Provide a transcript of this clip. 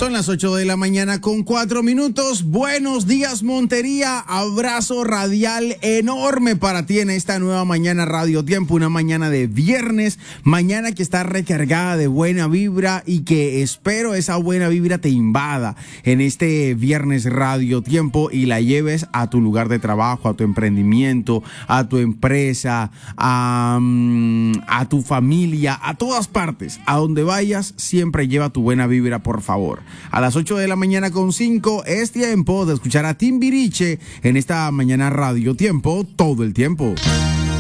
Son las 8 de la mañana con 4 minutos. Buenos días, Montería. Abrazo radial enorme para ti en esta nueva mañana Radio Tiempo. Una mañana de viernes. Mañana que está recargada de buena vibra y que espero esa buena vibra te invada en este viernes Radio Tiempo y la lleves a tu lugar de trabajo, a tu emprendimiento, a tu empresa, a tu familia, a todas partes. A donde vayas, siempre lleva tu buena vibra, por favor. A las 8 de la mañana con 5 es tiempo de escuchar a Timbiriche en esta mañana Radio Tiempo todo el tiempo.